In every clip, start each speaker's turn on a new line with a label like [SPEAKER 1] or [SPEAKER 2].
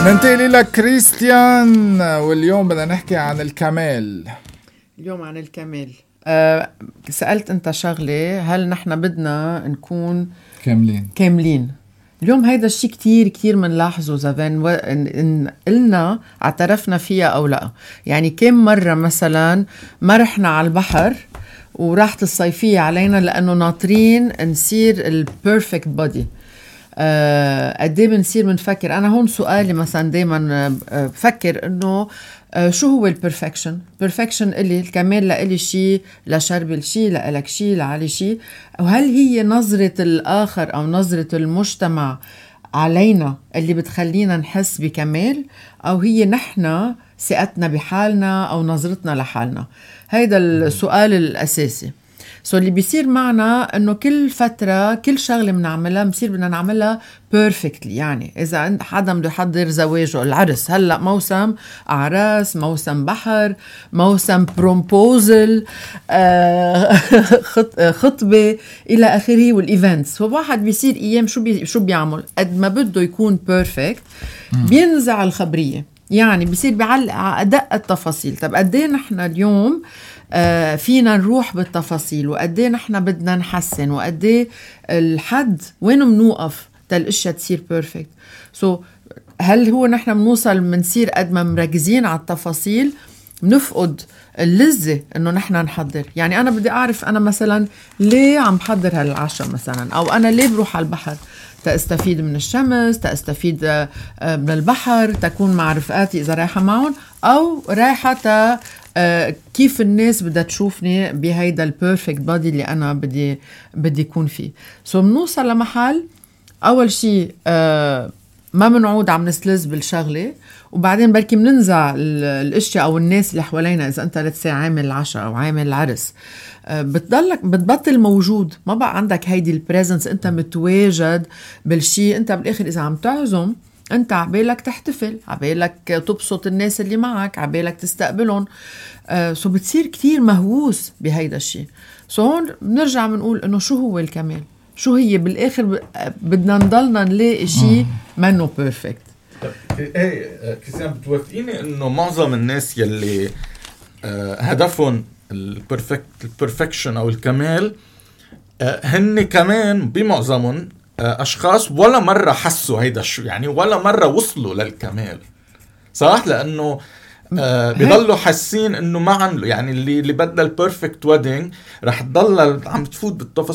[SPEAKER 1] ننتقل إلى كريستيان، واليوم بدنا نحكي عن الكمال.
[SPEAKER 2] اليوم عن الكمال. سألت أنت شغلة، هل نحن بدنا نكون كاملين؟ اليوم هيدا الشيء كتير منلاحظه زفان، إن قلنا اعترفنا فيها أو لا. يعني كم مرة مثلا ما رحنا على البحر وراحت الصيفية علينا لأنه ناطرين نصير البيرفكت بودي. قديه بنصير منفكر. أنا هون سؤالي مثلا دايما بفكر إنه شو هو البرفكشن؟ perfection إلي الكمال لإلي شيء، لشرب الشيء، لإلك شيء، لعلي شيء. وهل هي نظرة الآخر أو نظرة المجتمع علينا اللي بتخلينا نحس بكمال، أو هي نحن ثقتنا بحالنا أو نظرتنا لحالنا؟ هيدا السؤال الأساسي. اللي بيصير معنا انه كل فترة كل شغلة بنعملها بنصير بدنا نعملها بيرفكتلي. يعني اذا حدا بده يحضر زواجه، العرس هلا موسم اعراس، موسم بحر، موسم برومبوزل، خطبة الى اخره والايفنتس. فواحد بيصير ايام شو بيعمل قد ما بده يكون بيرفكت، بينزع الخبرية. يعني بيصير بيعلق على ادق التفاصيل. طب قديه نحن اليوم فينا نروح بالتفاصيل، وقديه نحن بدنا نحسن، وقديه الحد وين منوقف الاشياء تصير بيرفكت. هل هو نحن بنوصل منصير قد ما مركزين على التفاصيل بنفقد اللذة انه نحن نحضر؟ يعني انا بدي اعرف انا مثلا ليه عم بحضر هالعشاء مثلا، او انا ليه بروح على البحر؟ تستفيد من الشمس، تستفيد من البحر، تكون مع رفقاتي اذا رايحة معهم، او رايحة كيف الناس بدها تشوفني بهيدا البيرفكت بودي اللي أنا بدي يكون فيه. بنوصل لمحل أول شيء ما منعود عم نسلز بالشغلة، وبعدين بركي مننزع الاشياء أو الناس اللي حوالينا. إذا أنت لتسي عامل العشاء أو عامل العرس، بتبطل موجود، ما بقى عندك هيدي البريزنس. أنت متواجد بالشيء. أنت بالآخر إذا عم تعزم، أنت عبالك تحتفل، عبالك تبسط الناس اللي معك، عبالك تستقبلهم. بتصير كتير مهووس بهيدا الشيء. هون بنرجع بنقول إنه شو هو الكمال؟ شو هي بالآخر؟ بدنا نضلنا نلاقي شيء منه بيرفكت.
[SPEAKER 3] ايه كريستيان، بتوافقيني إنه معظم الناس يلي هدفهم البرفكشن أو الكمال، هن كمان بمعظمهم أشخاص ولا مرة حسوا هيدا الشو، يعني ولا مرة وصلوا للكمال، صح؟ لأنه بيضلوا حاسين إنه ما عملوا. يعني اللي بدها البيرفكت ويدنج رح تضل عم تفوت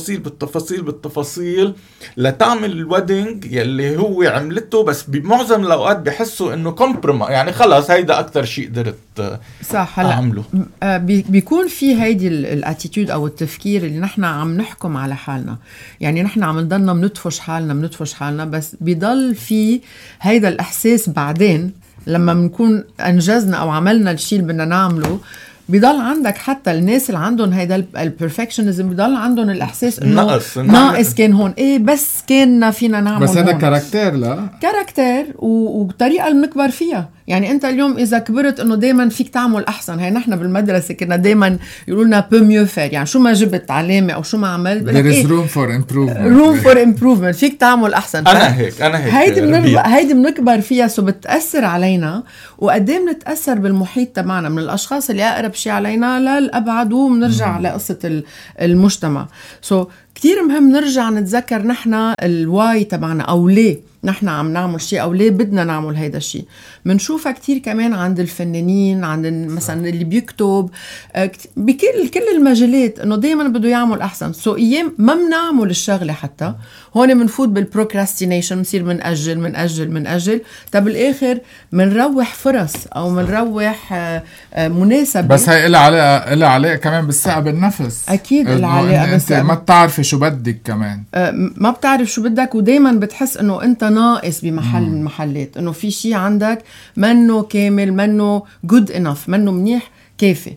[SPEAKER 3] بالتفاصيل لتعمل الويدنج يلي هو عملته، بس بمعظم الأوقات بيحسوا إنه كومبروما، يعني خلاص هيدا أكتر شيء قدرت أعمله.
[SPEAKER 2] بيكون في هيدي الاتيتيود أو التفكير اللي نحن عم نحكم على حالنا. يعني نحن عم نضلنا بندفش حالنا، بس بيضل في هيدا الإحساس بعدين لما بنكون أنجزنا أو عملنا الشيء اللي بدنا نعمله. بيضل عندك حتى الناس اللي عندهم هيدا البرفكشنزم، بيضل عندهم الإحساس إنه ناقص كان هون. إيه بس كنا فينا نعمل،
[SPEAKER 1] بس هذا كاركتير، لا
[SPEAKER 2] كاركتير وطريقة اللي بنكبر فيها. يعني أنت اليوم إذا كبرت إنه دايما فيك تعمل أحسن. هاي نحن بالمدرسة كنا دايما يقولولنا peu mieux faire، يعني شو ما جبت علامة أو شو ما عملت
[SPEAKER 1] there is room for improvement.
[SPEAKER 2] فيك تعمل أحسن.
[SPEAKER 3] أنا هيك
[SPEAKER 2] هيدي بنكبر فيها. بتأثر علينا، وقدام نتأثر بالمحيط تبعنا من الأشخاص اللي أقرب شيء علينا للأبعد، ومنرجع على قصة المجتمع. كتير مهم نرجع نتذكر نحن الواي تبعنا، أو ليه نحن عم نعمل شيء، أو ليه بدنا نعمل هيدا الشيء. منشوفها كتير كمان عند الفنانين، عند مثلا اللي بيكتب بكل المجالات، إنه دايما بده يعمل أحسن. أيام ما منعمل الشغلة، حتى هون منفوت بالبروكراستينيشن، منصير منأجل. طب الآخر منروح فرص أو منروح مناسبة.
[SPEAKER 1] بس هاي إلها علاقة كمان بالثقة بالنفس.
[SPEAKER 2] أكيد إلها علاقة بالثقة.
[SPEAKER 1] ما بتعرفي شو بدك كمان،
[SPEAKER 2] ما بتعرف شو بدك، ودايما بتحس إنه أنت ناقص بمحل من المحلات، إنه في شيء عندك منه كامل، منه good enough، منه منيح كافي.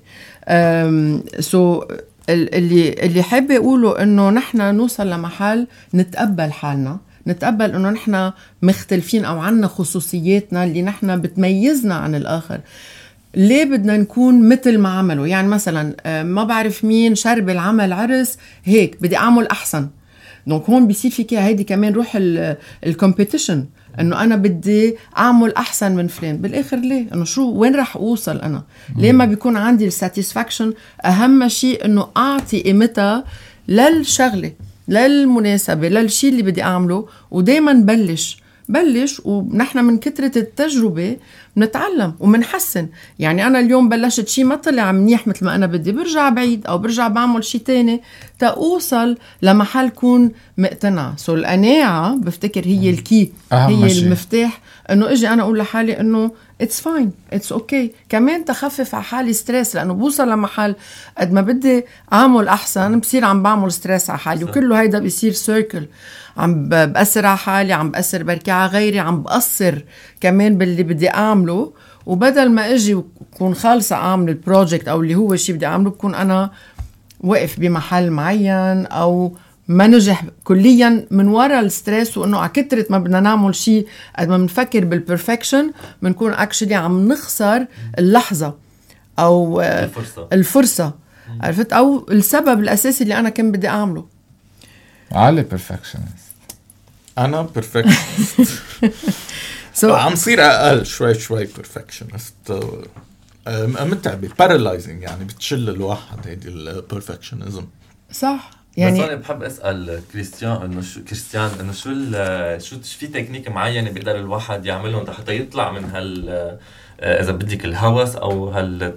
[SPEAKER 2] اللي حابة أقوله إنه نحن نوصل لمحل نتقبل حالنا، نتقبل إنه نحن مختلفين أو عنا خصوصياتنا اللي نحن بتميزنا عن الآخر. ليه بدنا نكون مثل ما عملوا؟ يعني مثلا ما بعرف مين شرب العمل عرس هيك بدي أعمل أحسن. دونك هون بيصير فيك هيدي كمان روح الكومبيتيشن، انه انا بدي اعمل احسن من فلان. بالاخر ليه؟ انه شو وين رح اوصل انا؟ ليه ما بيكون عندي الساتيسفاكشن؟ اهم شيء انه اعطي قيمتها للشغله، للمناسبه، للشيء اللي بدي اعمله. ودايما بلش ونحن من كترة التجربة بنتعلم ومنحسن. يعني أنا اليوم بلشت شيء ما طلع منيح مثل ما أنا بدي، برجع بعيد أو برجع بعمل شيء تاني تأوصل لمحل كون مقتنع. القناعة بفتكر هي الكي، هي المفتاح. إنه إجي أنا أقول لحالي إنه it's fine, it's okay. كمان تخفف على حالي ستريس، لأنه بوصل لمحل قد ما بدي أعمل أحسن بصير عم بعمل ستريس على حالي، وكله هيدا بيصير سيركل. عم بأثر على حالي، عم بأثر بركي على غيري، عم بأثر كمان باللي بدي أعمله. وبدل ما أجي وكون خالصة أعمل البروجكت أو اللي هو الشيء بدي أعمله، بكون أنا وقف بمحل معين أو ما نجح كليا من وراء الستريس. وإنه على كترة ما بدنا نعمل شيء قد ما بنفكر بالبرفكشن بنكون اكشلي عم نخسر اللحظة أو الفرصة. عرفت؟ أو السبب الأساسي اللي أنا كان بدي أعمله.
[SPEAKER 1] علي perfectionist.
[SPEAKER 3] أنا perfectionist. عم صير أقل شوي perfectionist. متعبة paralyzing، يعني بتشل الواحد هيدي البرفكشنزم.
[SPEAKER 2] صح. يعني
[SPEAKER 4] بس أنا بحب أسأل كريستيان إنه شو في تكنيك معينة بيقدر الواحد يعملهم حتى يطلع من إذا بدك الهوس أو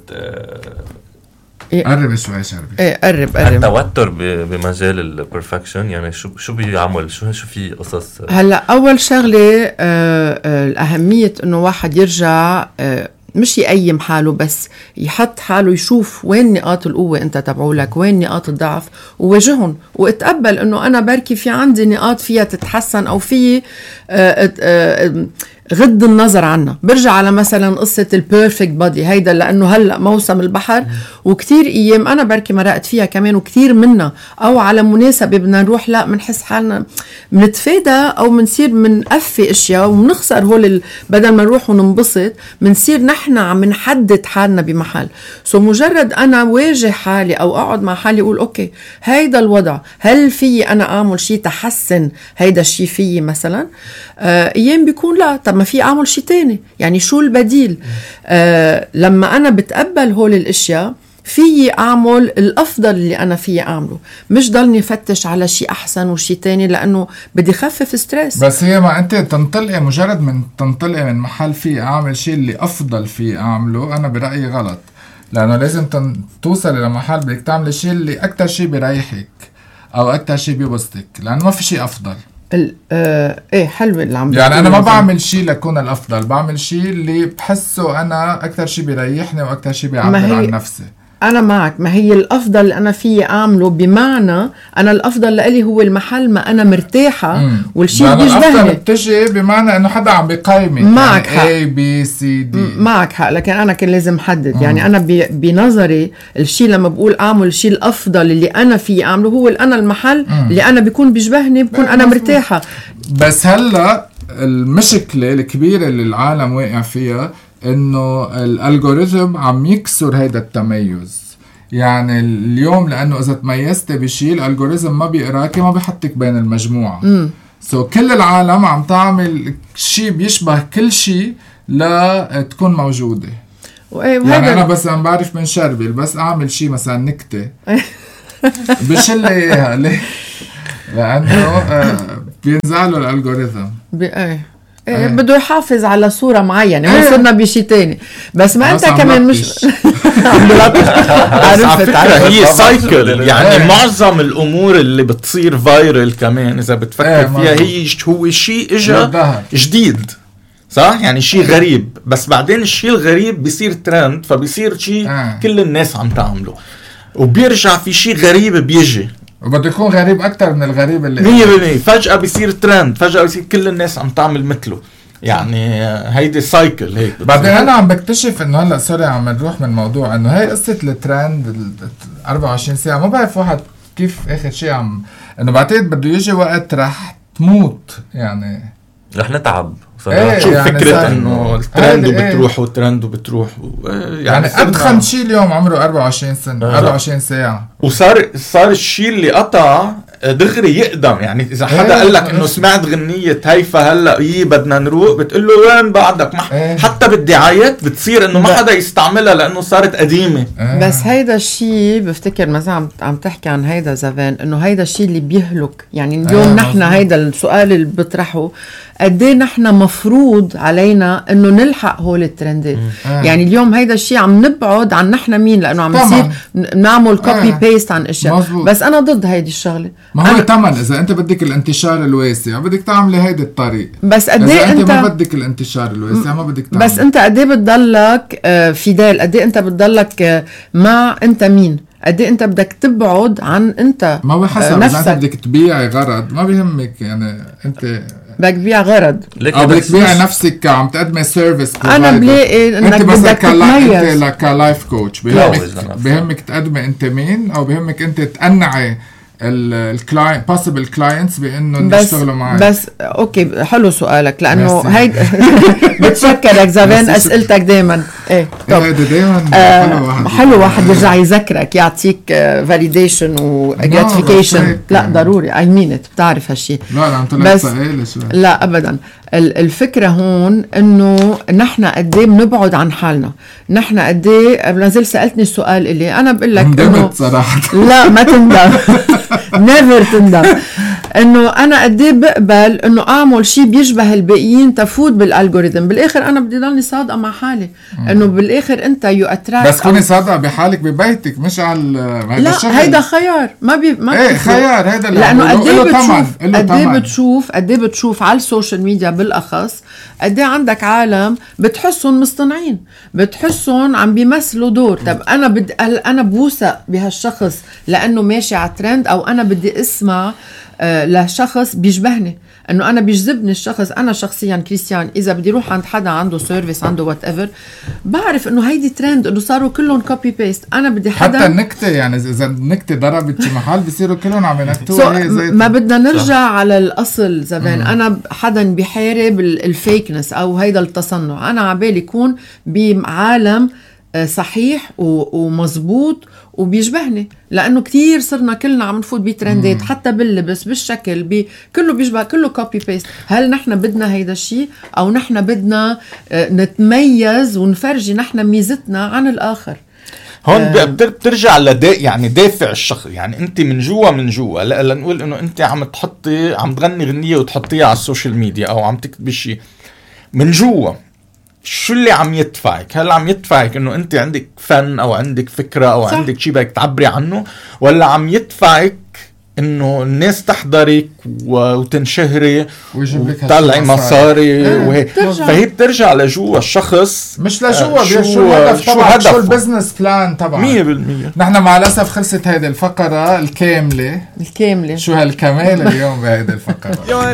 [SPEAKER 1] قرب شوي شربي.
[SPEAKER 2] ايه قرب
[SPEAKER 4] التوتر بمجال البرفكشن. يعني شو بيعمل، شو في قصص؟
[SPEAKER 2] هلا اول شغله الاهميه انه واحد يرجع مش يقيم حاله، بس يحط حاله يشوف وين نقاط القوة انت تبعولك، وين نقاط الضعف، وواجههم. واتقبل انه انا بركي في عندي نقاط فيها تتحسن او في غض النظر عنها. برجع على مثلا قصة البيرفكت بودي هيدا، لأنه هلأ موسم البحر وكتير أيام أنا بركي مرقت فيها كمان وكتير منا، أو على مناسبة بدنا نروح لا منحس حالنا منتفادى أو منصير منقفي أشياء ومنخسر هول بدل ما نروح وننبسط منصير نحن عم نحدد حالنا بمحل. مجرد أنا واجه حالي أو أقعد مع حالي أقول أوكي هيدا الوضع، هل في أنا أعمل شيء تحسن هيدا الشيء فيه مثلا؟ أيام بيكون لا، طب ما في أعمل شيء تاني، يعني شو البديل؟ لما أنا بتقبل هول الأشياء في أعمل الأفضل اللي أنا فيه أعمله، مش ضلني فتش على شيء أحسن وشيء تاني، لأنه بدي خفف ستريس.
[SPEAKER 1] بس هي ما أنت تنطلقي مجرد من تنطلقي من محل فيه أعمل شيء اللي أفضل فيه أعمله، أنا برأيي غلط. لأنه لازم توصل إلى محل بدك تعمل الشيء اللي أكتر شيء بريحك أو أكتر شيء بيبسطك، لأنه ما في شيء أفضل.
[SPEAKER 2] ايه حلوة اللي عم
[SPEAKER 1] يعني انا ما بعمل شيء لكون الافضل، بعمل شيء اللي بحسه انا اكثر شيء بيريحني واكثر شيء بيعبر عن نفسي.
[SPEAKER 2] انا معك، ما هي الافضل اللي انا فيه اعمله، بمعنى انا الافضل لإلي هو المحل ما انا مرتاحه والشيء بيشبهني.
[SPEAKER 1] الافضل بتجي بمعنى انه حدا عم بيقيمك،
[SPEAKER 2] معك
[SPEAKER 1] يعني A B C D.
[SPEAKER 2] معك حق، لكن انا كان لازم حدد. يعني انا بنظري الشيء لما بقول اعمل الشيء الافضل اللي انا فيه اعمله هو اللي انا المحل اللي انا بيكون بيشبهني، بكون انا مرتاحه.
[SPEAKER 1] بس هلا المشكله الكبيره اللي العالم واقع فيها انه الالجوريثم عم يكسر هيدا التميز. يعني اليوم لانه اذا تميزت بشيء الالجوريثم ما بيقراكي، ما بيحطك بين المجموعه. كل العالم عم تعمل شيء بيشبه كل شيء لا تكون موجوده. يعني انا بس عم بعرف من شربي بس اعمل شيء مثلا نكته بشل اياها ليه؟ لانه بينزعلوا الالجوريثم.
[SPEAKER 2] بده يحافظ على صورة معينة. وصلنا بشي تاني، بس ما انت كمان مش
[SPEAKER 3] عرفت هي سايكل. يعني معظم الامور اللي بتصير فايرل كمان اذا بتفكر فيها هي هو شيء اجا جديد، صح؟ يعني شيء غريب، بس بعدين الشيء الغريب بيصير ترند، فبيصير شيء كل الناس عم تعمله، وبيرجع في شيء غريب بيجي
[SPEAKER 1] وبده يكون غريب أكتر من الغريب اللي
[SPEAKER 3] 100%. فجأة بيصير ترند، فجأة بيصير كل الناس عم تعمل مثله. يعني هيدي سايكل هيك.
[SPEAKER 1] بعدين أنا عم بكتشف إنه هلأ سوري عم نروح من الموضوع، إنه هاي قصة الترند 24 ساعة. ما بعرف واحد كيف آخر شيء إنه بعتقد بده يجي وقت رح تموت، يعني
[SPEAKER 4] رح نتعب.
[SPEAKER 3] شوف يعني فكرة إنه الترند وبتروح والترند وبتروح
[SPEAKER 1] يعني أدخن شيء اليوم عمره 24 سنة 24 ساعة.
[SPEAKER 3] وصار الشيء اللي قطع دغري يقدم. يعني اذا حدا قال لك انه سمعت غنية هيفا هلا بدنا نروق، بتقول له وين بعدك؟ حتى بالدعايات بتصير انه ما حدا يستعملها لانه صارت قديمة.
[SPEAKER 2] بس هيدا الشيء بفتكر مثلا عم تحكي عن هيدا زمان، انه هيدا الشيء اللي بيهلك. يعني اليوم نحن هيدا السؤال اللي بطرحه، قديه نحن مفروض علينا انه نلحق هول الترندات. يعني اليوم هيدا الشيء عم نبعد عن نحن مين، لانه عم نصير نعمل كوبي بيست عن اشياء.
[SPEAKER 1] مزبوط.
[SPEAKER 2] بس انا ضد هيدي الشغله.
[SPEAKER 1] ما هو تمام اذا انت بدك الانتشار الواسع بدك تعملي هيدي الطريق،
[SPEAKER 2] بس قديه
[SPEAKER 1] اذا انت ما بدك الانتشار الواسع ما بدك تعمل.
[SPEAKER 2] بس انت قديه بتضلك فيدال، قديه انت بتضلك مع انت مين، قديه انت بدك تبعد عن انت
[SPEAKER 1] ما هو حسب
[SPEAKER 2] نفسك.
[SPEAKER 1] اذا انت بدك تبيعي غرض ما بيهمك، يعني انت
[SPEAKER 2] بدك تبيع غرض
[SPEAKER 1] او بدك تبيعي نفسك عم تقدمي سيرفيس.
[SPEAKER 2] انا بلاقي انك بدك تتميز.
[SPEAKER 1] انت كلايف كوتش بيهمك تقدمي انت مين، او بيهمك انت تقنعي الكلاينت possible clients بانه يشتغلوا معك.
[SPEAKER 2] بس اوكي حلو سؤالك، لانه هيد بتشكرك زمان اسئلتك دائما ايه
[SPEAKER 1] دائما
[SPEAKER 2] حلو واحد يرجع يذكرك يعطيك فاليديشن وجراتيفيكيشن. لا ضروري اي مين ات، بتعرف هالشيء.
[SPEAKER 1] لا عم طلع ثقيل شوي.
[SPEAKER 2] لا ابدا. الفكره هون انه نحن قد ايه بنبعد عن حالنا. نحن قد ايه نزل سالتني السؤال اللي انا بقول لك انه
[SPEAKER 1] صراحه
[SPEAKER 2] لا ما تندم نيفر تندم، انه انا قد ايه بقبل انه اعمل شيء بيشبه الباقيين تفوت بالالجوريثم. بالاخر انا بدي ضلني صادقه مع حالي، انه بالاخر انت يو اتراكت.
[SPEAKER 1] بس كوني صادقه بحالك ببيتك مش على
[SPEAKER 2] لا هيدا خيار ما
[SPEAKER 1] ايه خيار هيدا
[SPEAKER 2] لانه قد ايه بتشوف على السوشيال ميديا بالاخص قد ايه عندك عالم بتحسهم مصطنعين، بتحسهم عم بيمثلوا دور. طب انا بوثق بهالشخص لانه ماشي على ترند، او انا بدي اسمع لشخص بيشبهني، انه انا بيجذبني الشخص. انا شخصيا كريستيان اذا بدي روح عند حدا عنده سيرفيس عنده وات ايفر، بعرف انه هيدي ترند، انه صاروا كلهم كوبي بيست. انا بدي حدا
[SPEAKER 1] حتى النكته، يعني اذا النكته ضربت شي محل بصيروا كلهم عم ينكتوها.
[SPEAKER 2] ما بدنا نرجع على الاصل زمان. انا حدا بيحارب الفيكنس او هيدا التصنع. انا عبالي يكون بعالم صحيح ومزبوط وبيشبهني، لانه كتير صرنا كلنا عم نفوت بترندات، حتى باللبس بالشكل كله بيشبه، كله كوبي بيست. هل نحن بدنا هيدا الشيء، او نحن بدنا نتميز ونفرجي نحن ميزتنا عن الاخر؟
[SPEAKER 3] هون بترجع يعني دافع الشخص. يعني انت من جوا لنقول انه انت عم تغني غنية وتحطيها على السوشيال ميديا او عم تكتبي شيء من جوا، شو اللي عم يدفعك؟ هل عم يدفعك انه انت عندك فن او عندك فكرة او صح. عندك شيء بدك تعبري عنه، ولا عم يدفعك انه الناس تحضرك وتنشهري وتطلعي مصاري فهي بترجع لجوا الشخص،
[SPEAKER 1] مش لجوا شو هدف، شو البزنس بلان تبعك.
[SPEAKER 3] 100%.
[SPEAKER 1] نحن مع الاسف خلصت هذه الفقرة الكاملة.
[SPEAKER 2] شو
[SPEAKER 1] هالكمال اليوم بهذه الفقرة